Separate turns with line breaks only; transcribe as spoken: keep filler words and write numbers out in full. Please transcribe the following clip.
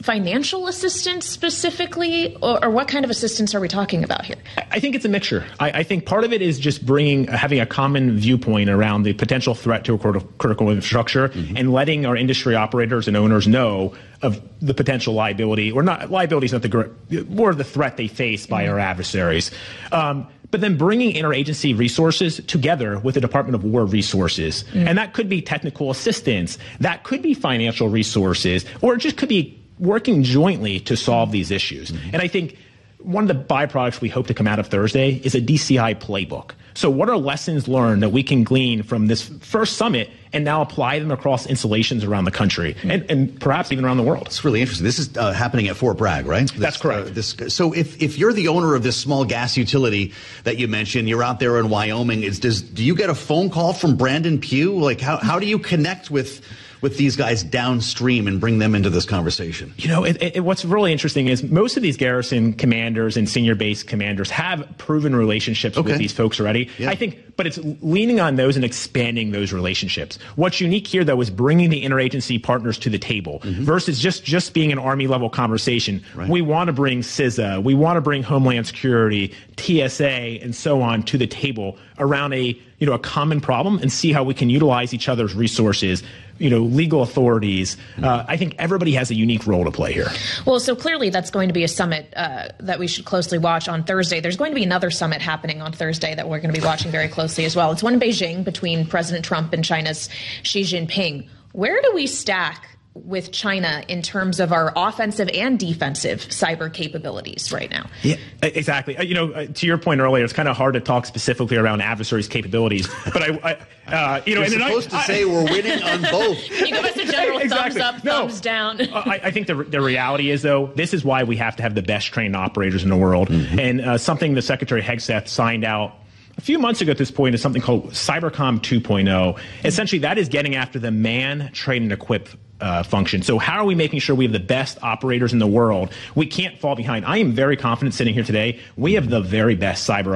financial assistance specifically, or, or what kind of assistance are we talking about here?
I think it's a mixture. I, I think part of it is just bringing, having a common viewpoint around the potential threat to a critical infrastructure mm-hmm. and letting our industry operators and owners know of the potential liability, or not liability is not the more the threat they face by mm-hmm. our adversaries. Um, But then bringing interagency resources together with the Department of War resources. Mm. And that could be technical assistance. That could be financial resources. Or it just could be working jointly to solve these issues. Mm-hmm. And I think one of the byproducts we hope to come out of Thursday is a D C I playbook. So what are lessons learned that we can glean from this first summit and now apply them across installations around the country mm-hmm. and, and perhaps even around the world?
It's really interesting. This is uh, happening at Fort Bragg, right? This,
That's correct.
Uh, this, so if, if you're the owner of this small gas utility that you mentioned, you're out there in Wyoming, is, does, do you get a phone call from Brandon Pugh? Like, how, how do you connect with with these guys downstream and bring them into this conversation?
You know, it, it, what's really interesting is most of these garrison commanders and senior base commanders have proven relationships okay. with these folks already. Yeah. I think, but it's leaning on those and expanding those relationships. What's unique here, though, is bringing the interagency partners to the table mm-hmm. versus just, just being an Army level conversation. Right. We want to bring C I S A, we want to bring Homeland Security, T S A, and so on to the table around a, you know, a common problem and see how we can utilize each other's resources, you know, legal authorities. Uh, I think everybody has a unique role to play here.
Well, so clearly that's going to be a summit uh, that we should closely watch on Thursday. There's going to be another summit happening on Thursday that we're going to be watching very closely as well. It's one in Beijing between President Trump and China's Xi Jinping. Where do we stack with China in terms of our offensive and defensive cyber capabilities right now?
Yeah, exactly. You know, to your point earlier, it's kind of hard to talk specifically around adversaries' capabilities. But I, I uh, you know,
you're
and
supposed
I,
to say I, we're winning on both.
You give us a general
exactly.
thumbs up,
no,
thumbs down.
I, I think the the reality is, though, this is why we have to have the best trained operators in the world, mm-hmm. and uh, something the Secretary Hegseth signed out a few months ago at this point is something called Cybercom two point oh. Essentially, that is getting after the man, train, and equip uh, function. So how are we making sure we have the best operators in the world? We can't fall behind. I am very confident sitting here today. We have the very best cyber